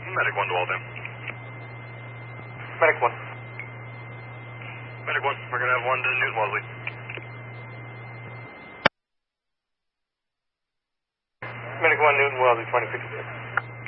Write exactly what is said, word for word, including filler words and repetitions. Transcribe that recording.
Medic one to Waltham. Medic one. Medic one, we're going to have one to Newton Wellesley. Medic one, Newton Wellesley, twenty fifty-six.